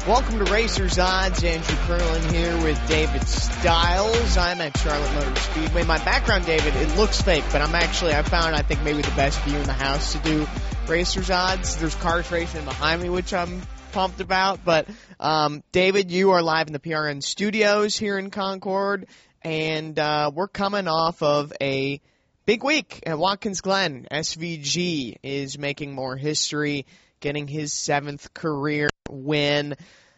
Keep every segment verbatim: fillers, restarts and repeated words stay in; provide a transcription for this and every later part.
Welcome to Racers Odds. Andrew Curlin here with David Stiles. I'm at Charlotte Motor Speedway. My background, David, it looks fake, but I'm actually, I found, I think, maybe the best view in the house to do Racers Odds. There's cars racing behind me, which I'm pumped about. But, um, David, you are live in the P R N studios here in Concord, and uh, we're coming off of a big week at Watkins Glen. S V G is making more history, getting his seventh career win.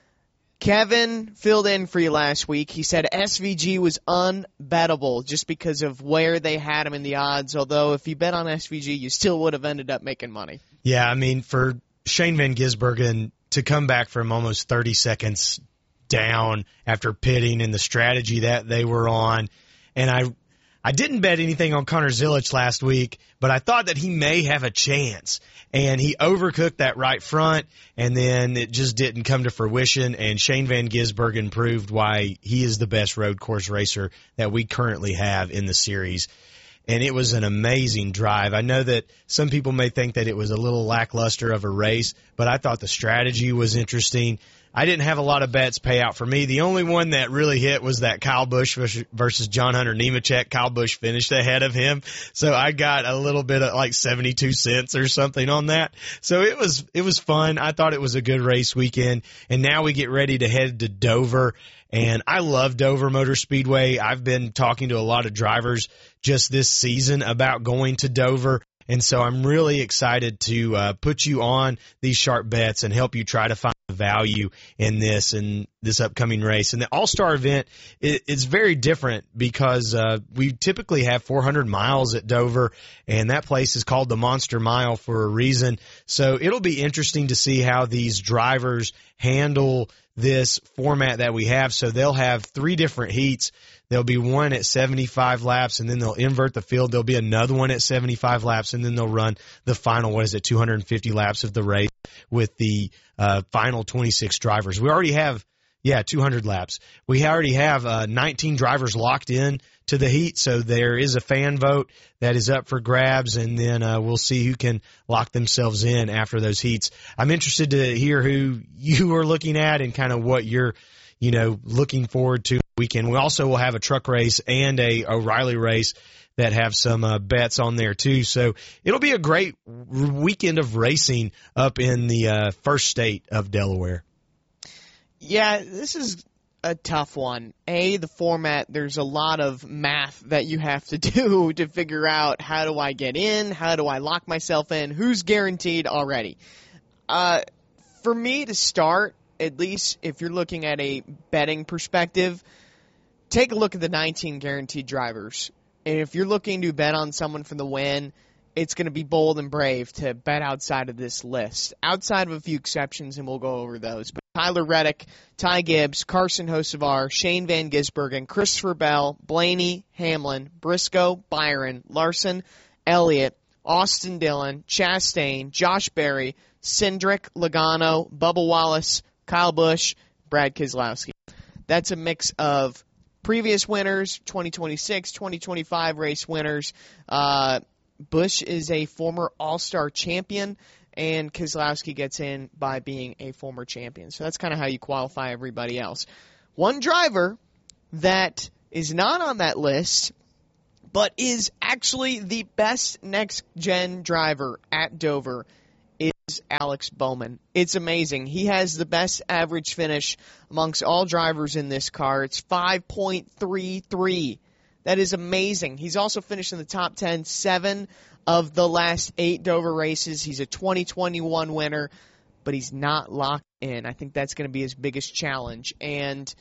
Kevin filled in for you last week. He said S V G was unbettable just because of where they had him in the odds, although if you bet on S V G, you still would have ended up making money. Yeah, I mean, for Shane Van Gisbergen to come back from almost thirty seconds down after pitting and the strategy that they were on, and I I didn't bet anything on Connor Zilisch last week, but I thought that he may have a chance. And he overcooked that right front, and then it just didn't come to fruition. And Shane Van Gisbergen proved why he is the best road course racer that we currently have in the series. And it was an amazing drive. I know that some people may think that it was a little lackluster of a race, but I thought the strategy was interesting. I didn't have a lot of bets pay out for me. The only one that really hit was that Kyle Busch versus John Hunter Nemechek. Kyle Busch finished ahead of him, so I got a little bit of like seventy-two cents or something on that. So it was it was fun. I thought it was a good race weekend, and now we get ready to head to Dover. And I love Dover Motor Speedway. I've been talking to a lot of drivers just this season about going to Dover. And so I'm really excited to uh, put you on these sharp bets and help you try to find value in this and this upcoming race. And the All-Star event is very different because uh, we typically have four hundred miles at Dover, and that place is called the Monster Mile for a reason. So it'll be interesting to see how these drivers handle this format that we have. So they'll have three different heats. There'll be one at seventy-five laps, and then they'll invert the field. There'll be another one at seventy-five laps, and then they'll run the final, what is it, two hundred fifty laps of the race with the uh, final twenty-six drivers. We already have, yeah, two hundred laps. We already have uh, nineteen drivers locked in to the heat, so there is a fan vote that is up for grabs, and then uh, we'll see who can lock themselves in after those heats. I'm interested to hear who you are looking at and kind of what you're, you know, looking forward to weekend. We also will have a truck race and a O'Reilly race that have some uh, bets on there too. So it'll be a great weekend of racing up in the uh, first state of Delaware. Yeah, this is a tough one. A, the format, there's a lot of math that you have to do to figure out how do I get in, how do I lock myself in, who's guaranteed already. Uh, for me to start, at least if you're looking at a betting perspective, take a look at the nineteen guaranteed drivers. And if you're looking to bet on someone for the win, it's going to be bold and brave to bet outside of this list. Outside of a few exceptions, and we'll go over those. But Tyler Reddick, Ty Gibbs, Carson Hocevar, Shane Van Gisbergen, Christopher Bell, Blaney, Hamlin, Briscoe, Byron, Larson, Elliott, Austin Dillon, Chastain, Josh Berry, Cindric, Logano, Bubba Wallace, Kyle Busch, Brad Keselowski. That's a mix of previous winners, twenty twenty-six, twenty twenty-five race winners. Uh, Busch is a former All-Star champion, and Keselowski gets in by being a former champion. So that's kind of how you qualify everybody else. One driver that is not on that list, but is actually the best next-gen driver at Dover, is Alex Bowman. It's amazing. He has the best average finish amongst all drivers in this car. It's five point three three. That is amazing. He's also finished in the top ten, seven of the last eight Dover races. He's a twenty twenty-one winner, but he's not locked in. I think that's going to be his biggest challenge. And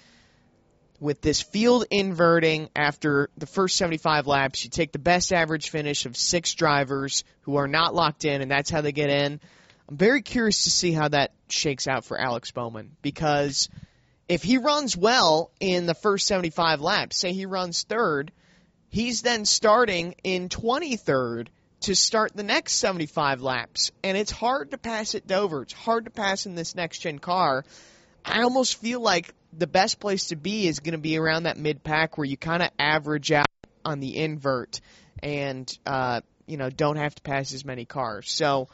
with this field inverting after the first seventy-five laps, you take the best average finish of six drivers who are not locked in, and that's how they get in. I'm very curious to see how that shakes out for Alex Bowman, because if he runs well in the first seventy-five laps, say he runs third, he's then starting in twenty-third to start the next seventy-five laps, and it's hard to pass at Dover. It's hard to pass in this next-gen car. I almost feel like the best place to be is going to be around that mid-pack where you kind of average out on the invert and, uh, you know, don't have to pass as many cars. So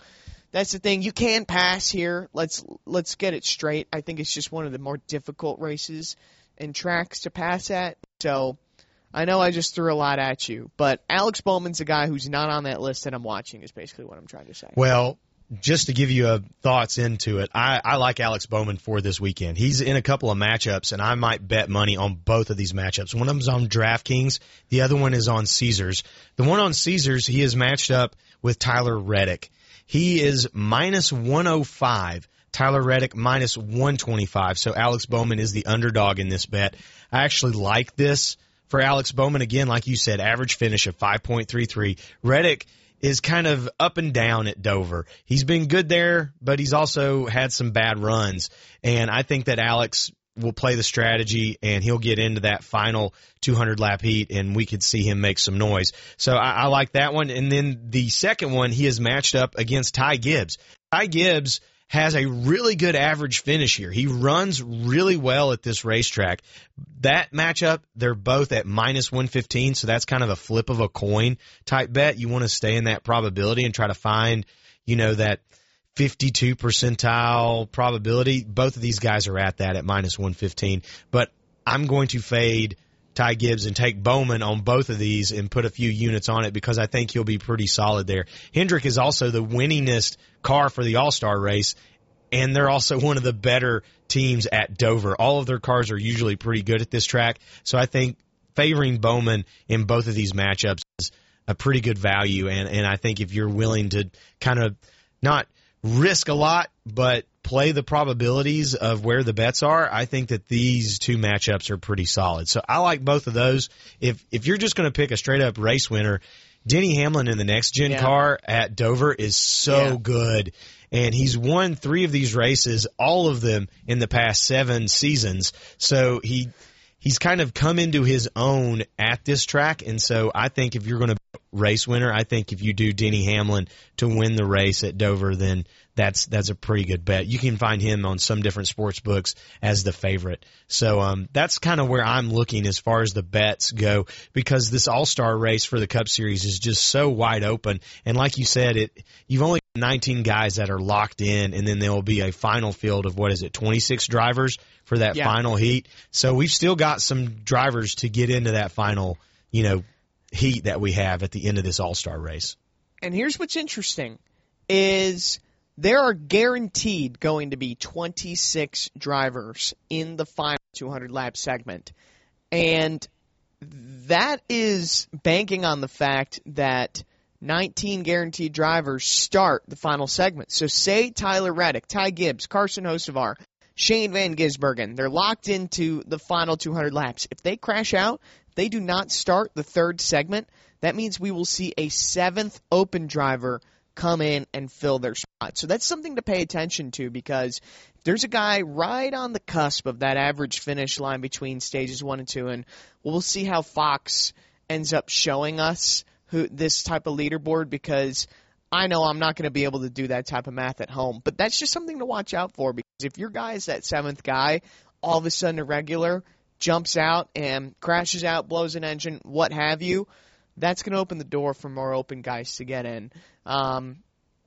that's the thing. You can pass here. Let's let's get it straight. I think it's just one of the more difficult races and tracks to pass at. So I know I just threw a lot at you, but Alex Bowman's a guy who's not on that list that I'm watching is basically what I'm trying to say. Well, just to give you a thoughts into it, I, I like Alex Bowman for this weekend. He's in a couple of matchups, and I might bet money on both of these matchups. One of them's on DraftKings. The other one is on Caesars. The one on Caesars, he is matched up with Tyler Reddick. He is minus one oh five. Tyler Reddick minus one twenty-five. So Alex Bowman is the underdog in this bet. I actually like this for Alex Bowman. Again, like you said, average finish of five point three three. Reddick is kind of up and down at Dover. He's been good there, but he's also had some bad runs. And I think that Alex will play the strategy, and he'll get into that final two hundred lap heat, and we could see him make some noise. So I, I like that one. And then the second one, he is matched up against Ty Gibbs. Ty Gibbs has a really good average finish here. He runs really well at this racetrack. That matchup, they're both at minus one fifteen, so that's kind of a flip of a coin type bet. You want to stay in that probability and try to find, you know, that fifty-two percentile probability. Both of these guys are at that at minus one fifteen. But I'm going to fade Ty Gibbs and take Bowman on both of these and put a few units on it because I think he'll be pretty solid there. Hendrick is also the winningest car for the All-Star race, and they're also one of the better teams at Dover. All of their cars are usually pretty good at this track, so I think favoring Bowman in both of these matchups is a pretty good value, and, and I think if you're willing to kind of not risk a lot, but play the probabilities of where the bets are, I think that these two matchups are pretty solid. So I like both of those. If if you're just going to pick a straight-up race winner, Denny Hamlin in the next-gen yeah. car at Dover is so yeah. good. And he's won three of these races, all of them in the past seven seasons. So he he's kind of come into his own at this track. And so I think if you're going to race winner, I think if you do Denny Hamlin to win the race at Dover, then that's that's a pretty good bet. You can find him on some different sports books as the favorite. So um, that's kind of where I'm looking as far as the bets go, because this All-Star race for the Cup Series is just so wide open. And like you said, it you've only got nineteen guys that are locked in, and then there will be a final field of, what is it, twenty-six drivers for that yeah. final heat. So we've still got some drivers to get into that final, you know, heat that we have at the end of this All-Star race. And here's what's interesting is there are guaranteed going to be twenty-six drivers in the final two hundred lap segment. And that is banking on the fact that nineteen guaranteed drivers start the final segment. So say Tyler Reddick, Ty Gibbs, Carson Hocevar, Shane Van Gisbergen, they're locked into the final two hundred laps. If they crash out, they do not start the third segment, that means we will see a seventh open driver come in and fill their spot. So that's something to pay attention to, because there's a guy right on the cusp of that average finish line between stages one and two, and we'll see how Fox ends up showing us who this type of leaderboard, because I know I'm not going to be able to do that type of math at home. But that's just something to watch out for, because if your guy is that seventh guy, all of a sudden a regular jumps out and crashes out, blows an engine, what have you, that's going to open the door for more open guys to get in. Um,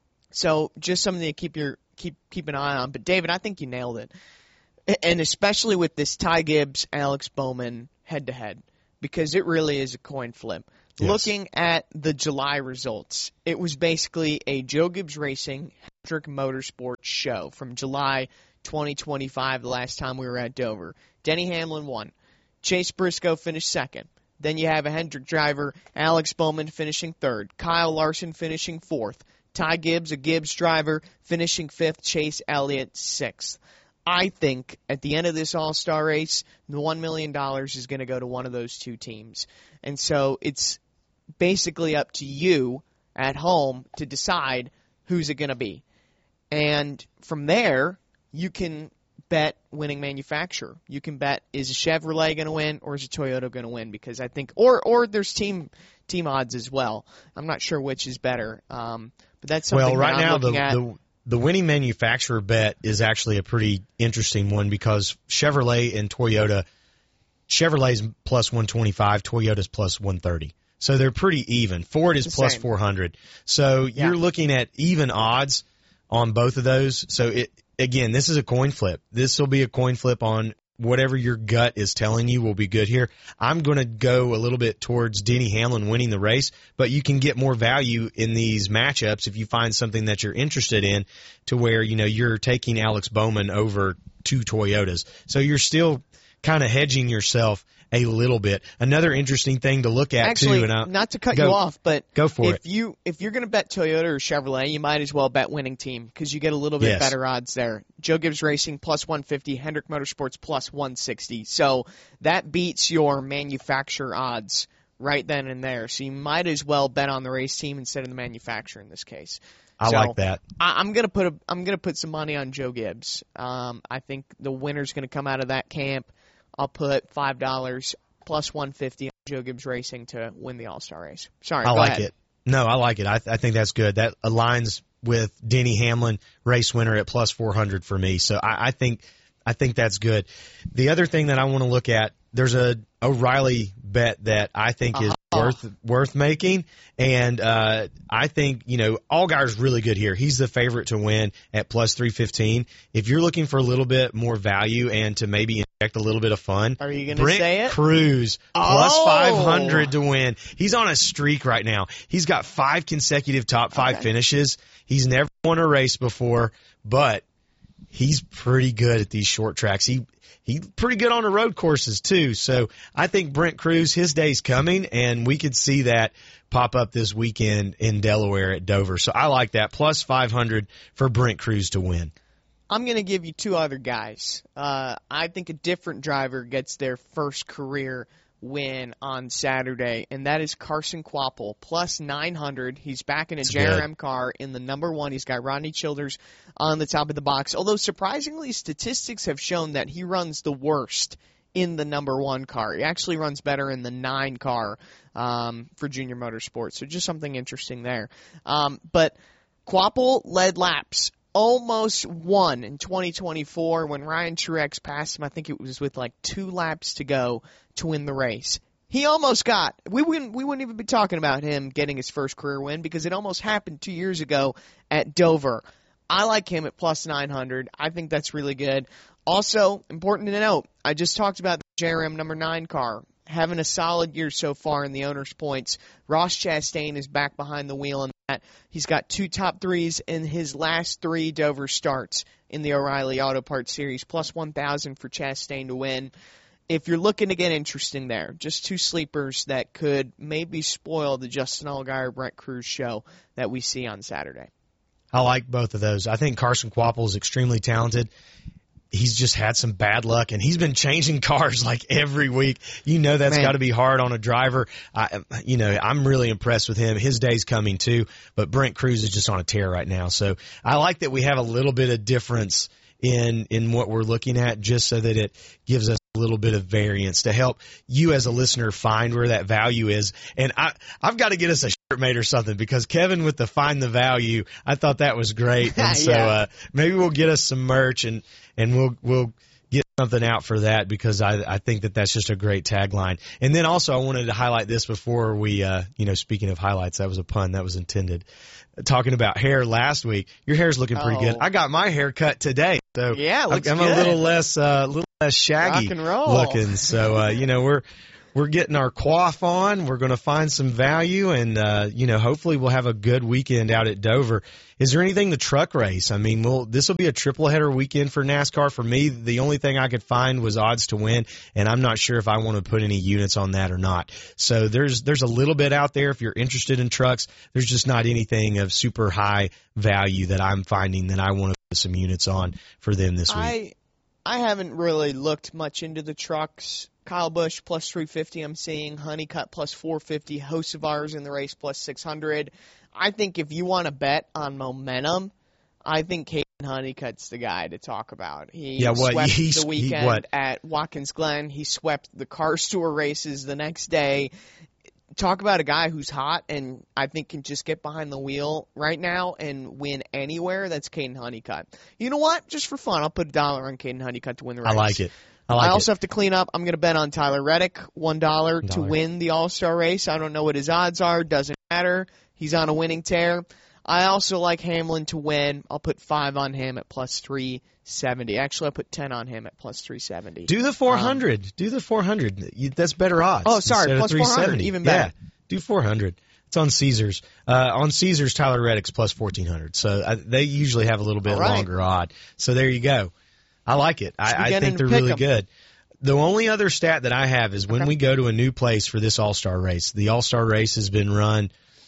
so just something to keep your keep keep an eye on. But David, I think you nailed it, and especially with this Ty Gibbs, Alex Bowman head to head, because it really is a coin flip. Yes. Looking at the July results, it was basically a Joe Gibbs Racing Hendrick Motorsports show from July twenty twenty-five, the last time we were at Dover. Denny Hamlin won. Chase Briscoe finished second. Then you have a Hendrick driver, Alex Bowman, finishing third. Kyle Larson finishing fourth. Ty Gibbs, a Gibbs driver, finishing fifth. Chase Elliott, sixth. I think at the end of this All-Star race, the one million dollars is going to go to one of those two teams. And so it's basically up to you at home to decide who's it going to be. And from there, you can bet winning manufacturer. You can bet, is a Chevrolet going to win or is a Toyota going to win? Because I think, or or there's team team odds as well. I'm not sure which is better, um, but that's something well, right that I'm now looking the, at. the the winning manufacturer bet is actually a pretty interesting one, because Chevrolet and Toyota, Chevrolet's plus one twenty-five, Toyota's plus one thirty. So they're pretty even. Ford is plus four hundred. So yeah. you're looking at even odds on both of those. So it again, this is a coin flip. This will be a coin flip on whatever your gut is telling you will be good here. I'm going to go a little bit towards Denny Hamlin winning the race, but you can get more value in these matchups if you find something that you're interested in to where, you know, you're taking Alex Bowman over two Toyotas. So you're still kind of hedging yourself a little bit. Another interesting thing to look at Actually, too. And I, not to cut go, you off, but go for if it. you if you're going to bet Toyota or Chevrolet, you might as well bet winning team because you get a little bit Yes. better odds there. Joe Gibbs Racing plus one fifty, Hendrick Motorsports plus one sixty. So that beats your manufacturer odds right then and there. So you might as well bet on the race team instead of the manufacturer in this case. I so like that. I, I'm gonna put a I'm gonna put some money on Joe Gibbs. Um, I think the winner's going to come out of that camp. I'll put five dollars plus one fifty on Joe Gibbs Racing to win the All-Star race. Sorry, I go like ahead. it. No, I like it. I, I think that's good. That aligns with Denny Hamlin, race winner at plus four hundred for me. So I, I think I think that's good. The other thing that I want to look at, there's a O'Reilly bet that I think is Uh-huh. worth worth making, and uh, I think, you know, Allgaier's really good here. He's the favorite to win at plus three fifteen. If you're looking for a little bit more value and to maybe inject a little bit of fun, Are you going to Brent say it? Cruz plus Oh. five hundred to win. He's on a streak right now. He's got five consecutive top five Okay. finishes. He's never won a race before, but he's pretty good at these short tracks. He he's pretty good on the road courses too. So I think Brent Cruz, his day's coming, and we could see that pop up this weekend in Delaware at Dover. So I like that. Plus five hundred for Brent Cruz to win. I'm going to give you two other guys. Uh, I think a different driver gets their first career win on Saturday, and that is Carson Kvapil, plus nine hundred. He's back in a That's J R M good. car in the number one. He's got Rodney Childers on the top of the box, although surprisingly statistics have shown that he runs the worst in the number one car. He actually runs better in the nine car um, for Junior Motorsports, so just something interesting there. Um, but Kvapil led laps. Almost won in twenty twenty-four when Ryan Truex passed him. I think it was with like two laps to go to win the race. He almost got. We wouldn't. We wouldn't even be talking about him getting his first career win because it almost happened two years ago at Dover. I like him at plus nine hundred. I think that's really good. Also, important to note, I just talked about the J R M number nine car. Having a solid year so far in the owner's points. Ross Chastain is back behind the wheel in that. He's got two top threes in his last three Dover starts in the O'Reilly Auto Parts Series, plus one thousand for Chastain to win. If you're looking to get interesting there, just two sleepers that could maybe spoil the Justin Allgaier Brent Cruz show that we see on Saturday. I like both of those. I think Carson Kvapil is extremely talented. He's just had some bad luck, and he's been changing cars like every week. You know that's got to be hard on a driver. I, you know, I'm really impressed with him. His day's coming too, but Brent Cruz is just on a tear right now. So I like that we have a little bit of difference in in what we're looking at, just so that it gives us a little bit of variance to help you as a listener find where that value is. And I, I've got to get us a shirt made or something, because Kevin with the find the value, I thought that was great. And so Yeah. uh, maybe we'll get us some merch and, and we'll we'll get something out for that, because I, I think that that's just a great tagline. And then also I wanted to highlight this before we, uh, you know, speaking of highlights, that was a pun, that was intended. Talking about hair last week, your hair's looking pretty Oh. good. I got my hair cut today, so Yeah, it looks I'm good. a little less, uh, little less shaggy Rock and roll. looking. So uh, you know, we're we're getting our coif on. We're going to find some value, and uh, you know, hopefully we'll have a good weekend out at Dover. Is there anything the truck race? I mean, we'll, this will be a triple header weekend for NASCAR. For me, the only thing I could find was odds to win, and I'm not sure if I want to put any units on that or not. So there's there's a little bit out there if you're interested in trucks. There's just not anything of super high value that I'm finding that I want to put some units on for them this week. I I haven't really looked much into the trucks. Kyle Busch plus three fifty I'm seeing. Honeycutt plus four fifty. Hocevar's in the race plus six hundred. I think if you want to bet on momentum, I think Caden Honeycutt's the guy to talk about. He Yeah, what, swept he's- the he- weekend what? at Watkins Glen. He swept the car store races the next day. Talk about a guy who's hot and I think can just get behind the wheel right now and win anywhere. That's Caden Honeycutt. You know what? Just for fun, I'll put a dollar on Caden Honeycutt to win the race. I like it. I like I also it. have to clean up. I'm going to bet on Tyler Reddick, one dollar to Dollar. win the All-Star race. I don't know what his odds are. Doesn't matter. He's on a winning tear. I also like Hamlin to win. I'll put five on him at plus three seventy. Actually, I'll put ten on him at plus three seventy. Do the four hundred. Um, Do the four hundred. You, that's better odds. Oh, sorry, plus four hundred, even better. Yeah, do four hundred. It's on Caesars. Uh, on Caesars, Tyler Reddick's plus fourteen hundred. So uh, they usually have a little bit right. longer odd. So there you go. I like it. I, I think they're really them. good. The only other stat that I have is when okay. we go to a new place for this All-Star race. The All-Star race has been run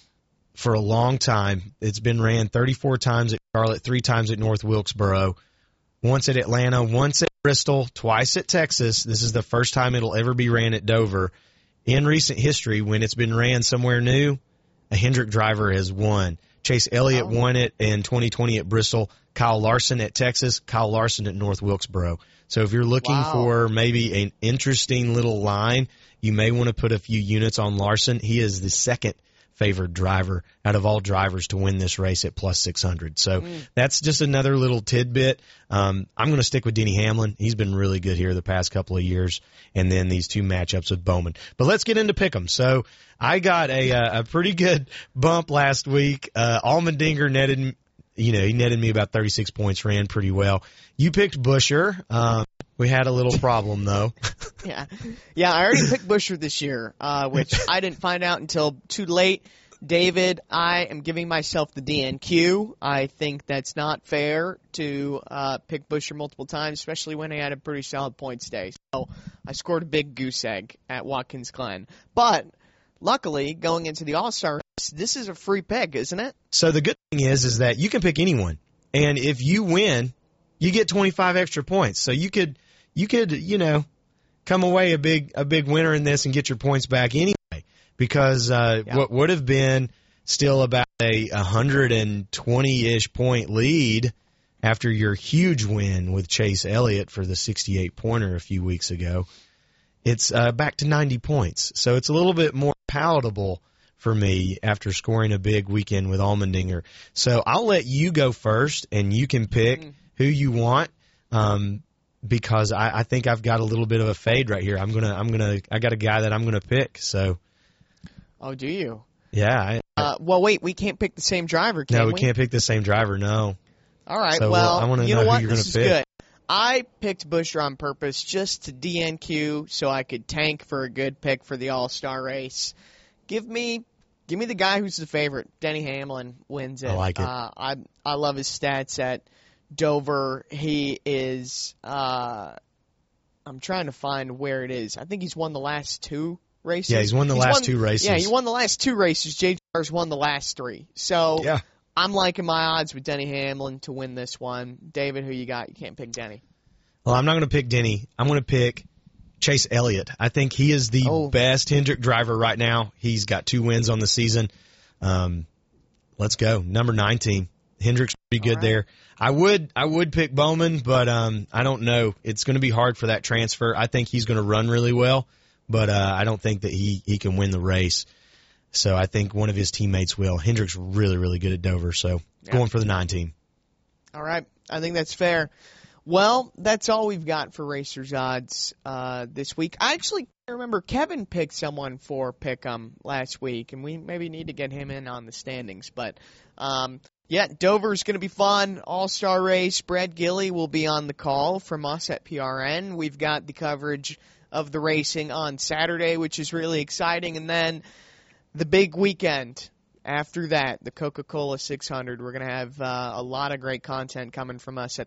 for a long time. It's been ran thirty-four times at Charlotte, three times at North Wilkesboro, once at Atlanta, once at Bristol, twice at Texas. This is the first time it'll ever be ran at Dover. In recent history, when it's been ran somewhere new, a Hendrick driver has won. Chase Elliott oh. won it in twenty twenty at Bristol. Kyle Larson at Texas. Kyle Larson at North Wilkesboro. So if you're looking wow. for maybe an interesting little line, you may want to put a few units on Larson. He is the second favored driver out of all drivers to win this race at plus six hundred. So mm. that's just another little tidbit. Um, I'm going to stick with Denny Hamlin. He's been really good here the past couple of years. And then these two matchups with Bowman. But let's get into Pick'em. So I got a a pretty good bump last week. Uh, Allmendinger netted, you know, he netted me about thirty-six points, ran pretty well. You picked Buescher. Um, we had a little problem, though. yeah. Yeah, I already picked Buescher this year, uh, which I didn't find out until too late. David, I am giving myself the D N Q. I think that's not fair to uh, pick Buescher multiple times, especially when he had a pretty solid points day. So I scored a big goose egg at Watkins Glen. But luckily, going into the All-Star race, this is a free pick, isn't it? So the good thing is, is that you can pick anyone. And if you win, you get twenty-five extra points. So you could, you could, you know, come away a big, a big winner in this and get your points back anyway. Because uh, yeah. what would have been still about a one hundred twenty-ish point lead after your huge win with Chase Elliott for the sixty-eight pointer a few weeks ago, it's uh, back to ninety points. So it's a little bit more palatable for me after scoring a big weekend with Allmendinger. So I'll let you go first, and you can pick mm. who you want. Um, because I, I think I've got a little bit of a fade right here. I'm gonna, I'm gonna, I got a guy that I'm gonna pick. So. Oh, do you? Yeah. I, uh, well, wait, we can't pick the same driver, can we? No, we, we can't pick the same driver, no. All right, so, well, well I wanna you know, know what? Who you're this gonna is pick. good. I picked Buescher on purpose just to D N Q so I could tank for a good pick for the All-Star race. Give me give me the guy who's the favorite. Denny Hamlin wins it. I like it. Uh, I, I love his stats at Dover. He is uh, – I'm trying to find where it is. I think he's won the last two races. Yeah, he's won the he's last won, two races. Yeah, he won the last two races. J R's won the last three. So yeah. I'm liking my odds with Denny Hamlin to win this one. David, who you got? You can't pick Denny. Well, I'm not going to pick Denny. I'm going to pick Chase Elliott. I think he is the oh. best Hendrick driver right now. He's got two wins on the season. Um, let's go. Number nineteen. Hendrick's pretty good right. there. I would I would pick Bowman, but um, I don't know. It's going to be hard for that transfer. I think he's going to run really well, but uh, I don't think that he, he can win the race. So I think one of his teammates will. Hendrick's really, really good at Dover, so yeah. going for the nineteen. All right. I think that's fair. Well, that's all we've got for Racers Odds uh, this week. I actually remember Kevin picked someone for Pick'em last week, and we maybe need to get him in on the standings. But, um, yeah, Dover's going to be fun. All-Star race. Brad Gilly will be on the call from us at P R N. We've got the coverage of the racing on Saturday, which is really exciting. And then the big weekend after that, the Coca-Cola six hundred. We're going to have uh, a lot of great content coming from us at